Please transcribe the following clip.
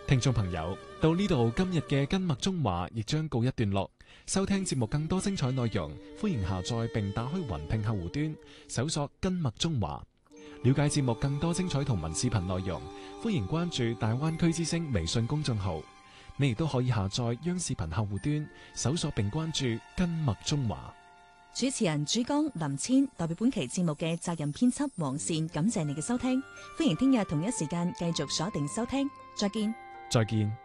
聽眾朋友，到呢度今日嘅跟麥中華亦將告一段落。收聽節目更多精彩內容，歡迎下載並打開雲聽客戶端，搜索跟麥中華。了解節目更多精彩同文視頻內容，歡迎關注大灣區之聲微信公眾號。你亦都可以下載央視頻客戶端，搜索並關注跟麥中華。 主持人朱江、林千代表本期節目嘅責任編輯黃善，感謝你嘅收聽。歡迎聽日同一時間繼續鎖定收聽，再見。 再見。